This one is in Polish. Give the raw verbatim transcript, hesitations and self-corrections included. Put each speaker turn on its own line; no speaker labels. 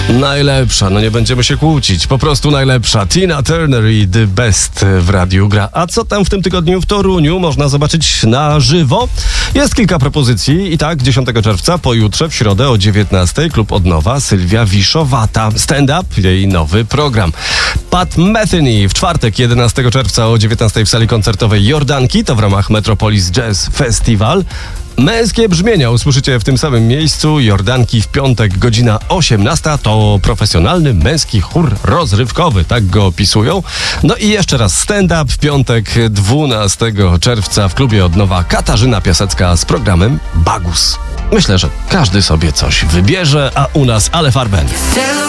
Najlepsza, no nie będziemy się kłócić, po prostu najlepsza. Tina Turner i The Best w radiu gra. A co tam w tym tygodniu w Toruniu można zobaczyć na żywo? Jest kilka propozycji i tak dziesiątego czerwca, pojutrze w środę o dziewiętnastej klub Odnowa, Sylwia Wiszowata. Stand-up, jej nowy program. Pat Metheny w czwartek jedenastego czerwca o dziewiętnastej w sali koncertowej Jordanki, to w ramach Metropolis Jazz Festival. Męskie brzmienia usłyszycie w tym samym miejscu. Jordanki w piątek, godzina osiemnasta. To profesjonalny męski chór rozrywkowy, tak go opisują. No i jeszcze raz stand-up w piątek dwunastego czerwca w klubie Odnowa Katarzyna Piasecka z programem Bagus. Myślę, że każdy sobie coś wybierze, a u nas Ale Farben.